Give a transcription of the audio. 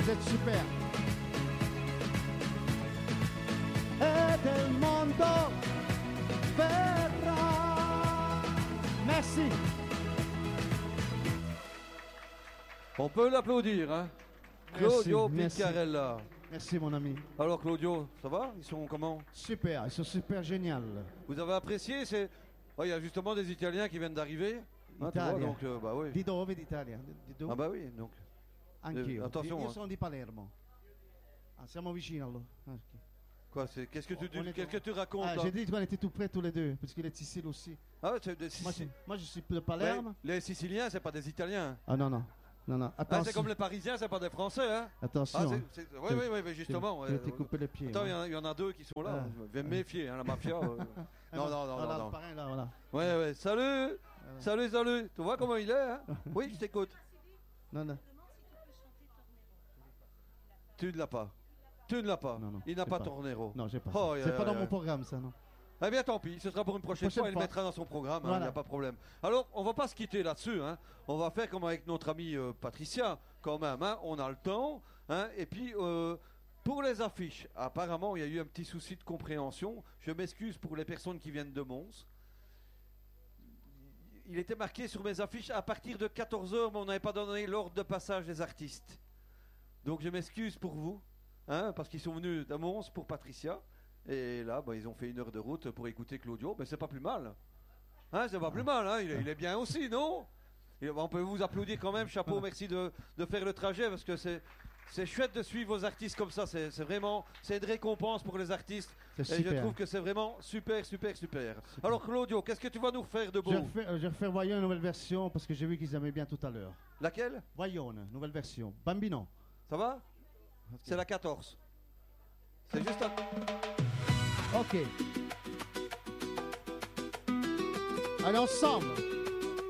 Vous êtes super. Et del mondo verrà. Merci. On peut l'applaudir, hein. Claudio Piccarella. Merci mon ami. Alors Claudio, ça va? Ils sont comment? Super, ils sont super géniaux. Vous avez apprécié? Il y a justement des Italiens qui viennent d'arriver. Hein, tu vois, Italia. donc, bah oui. Di dove d'Italia? Di dove? Ah bah oui, donc. Anch'io. attention, Io hein. sono di Palermo. Ah, siamo vicini allora. Ah, ok. Quoi, qu'est-ce que On est- qu'est-ce que tu racontes Ah, là? j'ai dit qu'on était tout près tous les deux, parce qu'il est de Sicile aussi. Ah, c'est des Moi, je suis de Palerme. les Siciliens, c'est pas des Italiens. Ah non, non. Non, Ah, attention. c'est comme les Parisiens, c'est pas des Français, hein. Attention. Ah, hein. oui, mais justement. Tu vas te couper les pieds. Attends, hein. il y en a deux qui sont là. Ah. Je vais me méfier, hein, la mafia. Ah, non, voilà, non. le parrain, là, voilà. Ouais, salut. Salut. Tu vois comment il est, hein? Oui, je t'écoute. Non. Tu ne l'as pas. Non, Il n'a j'ai pas pas. Tornero. Non, j'ai pas. Oh, ça. C'est pas dans mon programme, ça, non. Eh bien, tant pis, ce sera pour une prochaine fois. Il le fois. mettra dans son programme, il Voilà. n'y a pas de problème. Alors, on va pas se quitter là-dessus. Hein. On va faire comme avec notre amie Patricia, quand même. Hein. On a le temps. Hein. Et puis, pour les affiches, apparemment, il y a eu un petit souci de compréhension. Je m'excuse pour les personnes qui viennent de Mons. Il était marqué sur mes affiches à partir de 14h, mais on n'avait pas donné l'ordre de passage des artistes. Donc, je m'excuse pour vous, hein, parce qu'ils sont venus de Mons pour Patricia. Et là, ils ont fait 1 heure de route pour écouter Claudio. Mais c'est pas plus mal. Hein, c'est pas plus mal. Hein. Il est bien aussi, non? Et on peut vous applaudir quand même. Chapeau, merci de faire le trajet parce que c'est chouette de suivre vos artistes comme ça. C'est vraiment une récompense pour les artistes. C'est Et je super. trouve que c'est vraiment super. Alors Claudio, qu'est-ce que tu vas nous faire de beau? Je vais refaire Voyons une nouvelle version parce que j'ai vu qu'ils aimaient bien tout à l'heure. Laquelle? Voyons, nouvelle version. Bambino. Ça va? C'est la 14. C'est juste un... Ok. Allez, ensemble.